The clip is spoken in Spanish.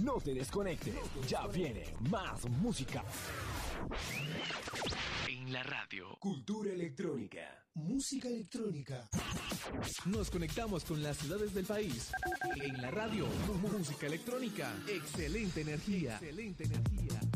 No te desconectes, ya viene más música. En la radio. Cultura electrónica. Música electrónica. Nos conectamos con las ciudades del país. En la radio. Música electrónica. Excelente energía. Excelente energía.